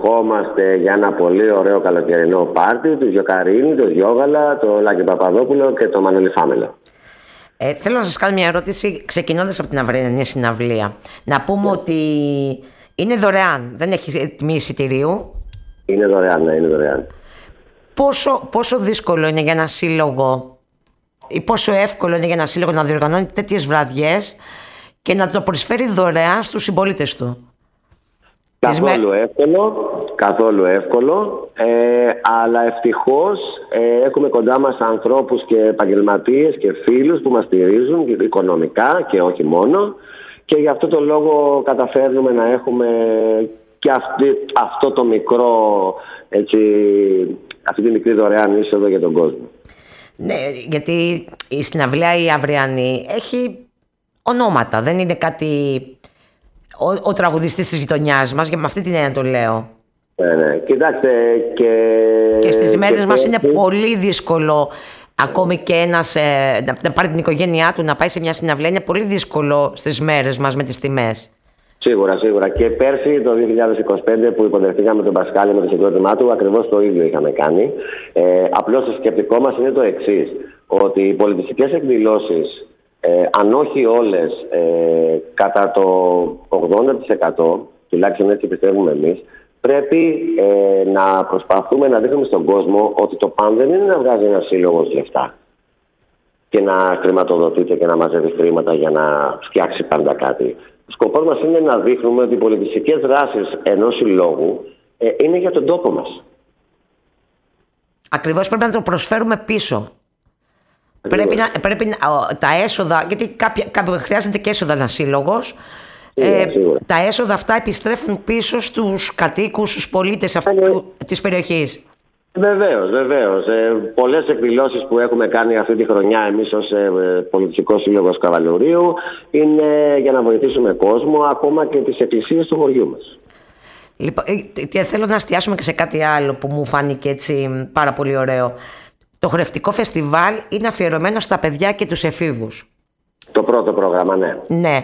υποδεχόμαστε για ένα πολύ ωραίο καλοκαιρινό πάρτι του Γιοκαρίνη, το Γιώγαλα, το Λάκη Παπαδόπουλο και το Μανώλη Φάμελο. Θέλω να σας κάνω μια ερώτηση ξεκινώντας από την αυριανή συναυλία. Να πούμε ότι είναι δωρεάν, δεν έχει τιμή εισιτηρίου. Είναι δωρεάν, ναι, είναι δωρεάν. Πόσο δύσκολο είναι για ένα σύλλογο ή πόσο εύκολο είναι για ένα σύλλογο να διοργανώνει τέτοιες βραδιές και να το προσφέρει δωρεάν στους συμπολίτες του? Καθόλου εύκολο, αλλά ευτυχώς έχουμε κοντά μας ανθρώπους και επαγγελματίες και φίλους που μας στηρίζουν οικονομικά και όχι μόνο, και γι' αυτό το λόγο καταφέρνουμε να έχουμε και αυτό το μικρό, έτσι, αυτή τη μικρή δωρεάν είσοδο για τον κόσμο. Ναι, γιατί η συναυλία η αυριανή έχει ονόματα, δεν είναι κάτι... Ο τραγουδιστής της γειτονιάς μας, και με αυτή την έννοια το λέω. Ναι, κοιτάξτε, και στις μέρες μας είναι πολύ δύσκολο ακόμη και ένας να πάρει την οικογένειά του να πάει σε μια συναυλία. Είναι πολύ δύσκολο στις μέρες μας με τις τιμές. Σίγουρα. Και πέρσι το 2025 που υποδεχτήκαμε τον Πασχάλη με το συγκρότημά του, ακριβώς το ίδιο είχαμε κάνει. Απλώς το σκεπτικό μας είναι το εξής, ότι οι πολιτιστικές εκδηλώσεις, αν όχι όλες, κατά το 80%, τουλάχιστον έτσι πιστεύουμε εμείς, πρέπει να προσπαθούμε να δείχνουμε στον κόσμο ότι το παν δεν είναι να βγάζει ένα σύλλογο λεφτά και να χρηματοδοτείται και να μαζεύει χρήματα για να φτιάξει πάντα κάτι. Ο σκοπός μας είναι να δείχνουμε ότι οι πολιτιστικές δράσεις ενός συλλόγου είναι για τον τόπο μας. Ακριβώς, πρέπει να το προσφέρουμε πίσω. Πρέπει τα έσοδα, γιατί χρειάζεται και έσοδα ένας σύλλογος. Τα έσοδα αυτά επιστρέφουν πίσω στους κατοίκους, στους πολίτες της περιοχής. Βεβαίως. Πολλές εκδηλώσεις που έχουμε κάνει αυτή τη χρονιά εμείς ως Πολιτιστικός Σύλλογος Καβαλουρίου είναι για να βοηθήσουμε κόσμο, ακόμα και τις εκκλησίες του χωριού μας. Λοιπόν, και θέλω να εστιάσουμε και σε κάτι άλλο που μου φάνηκε έτσι πάρα πολύ ωραίο. Το χορευτικό φεστιβάλ είναι αφιερωμένο στα παιδιά και τους εφήβους. Το πρώτο πρόγραμμα, ναι. Ναι.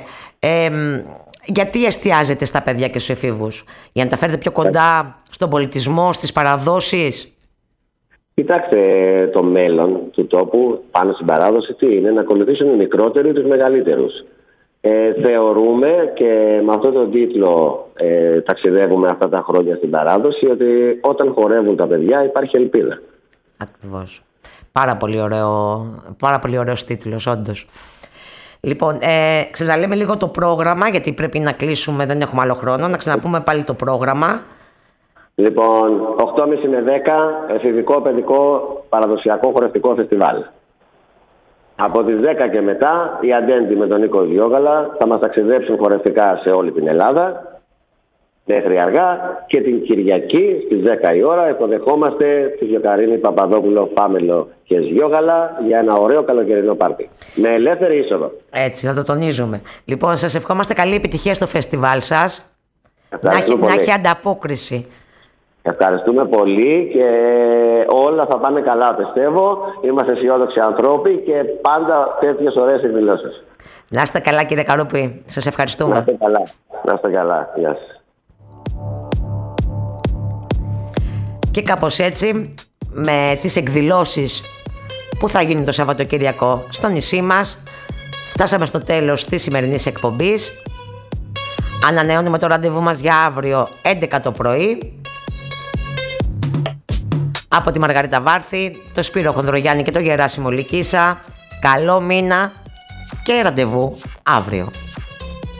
Γιατί εστιάζετε στα παιδιά και στους εφήβους? Για να τα φέρετε πιο κοντά στον πολιτισμό, στις παραδόσεις? Κοιτάξτε, το μέλλον του τόπου πάνω στην παράδοση τι είναι? Να ακολουθήσουν οι μικρότεροι τους μεγαλύτερους. Θεωρούμε, και με αυτόν τον τίτλο ταξιδεύουμε αυτά τα χρόνια στην παράδοση, ότι όταν χορεύουν τα παιδιά υπάρχει ελπίδα. Ακριβώς. Πάρα πολύ ωραίος τίτλος, όντως. Λοιπόν, ξαναλέμε λίγο το πρόγραμμα, γιατί πρέπει να κλείσουμε, δεν έχουμε άλλο χρόνο. Να ξαναπούμε πάλι το πρόγραμμα. Λοιπόν, 8.30 με 10, εφηβικό παιδικό παραδοσιακό χορευτικό φεστιβάλ. Από τις 10 και μετά, οι Αντέντι με τον Νίκο Διόγαλα θα μας ταξιδέψουν χορευτικά σε όλη την Ελλάδα μέχρι αργά, και την Κυριακή στις 10 η ώρα υποδεχόμαστε τη Γιοκαρίνη, Παπαδόπουλο, Φάμελο και Γιώγαλα για ένα ωραίο καλοκαιρινό πάρτι με ελεύθερη είσοδο. Έτσι, να το τονίζουμε. Λοιπόν, σας ευχόμαστε καλή επιτυχία στο φεστιβάλ σας. Να έχει ανταπόκριση. Ευχαριστούμε πολύ και όλα θα πάνε καλά, πιστεύω. Είμαστε αισιόδοξοι ανθρώποι και πάντα τέτοιες ωραίες εκδηλώσεις. Να είστε καλά, κύριε Καρούπη. Σας ευχαριστούμε. Να είστε καλά. Γεια σας. Και κάπως έτσι, με τις εκδηλώσεις που θα γίνει το Σαββατοκύριακο στο νησί μας, φτάσαμε στο τέλος της σημερινής εκπομπής. Ανανεώνουμε το ραντεβού μας για αύριο 11 το πρωί. Από τη Μαργαρίτα Βάρθη, το Σπύρο Χονδρογιάννη και το Γεράσιμο Λυκίσα. Καλό μήνα και ραντεβού αύριο.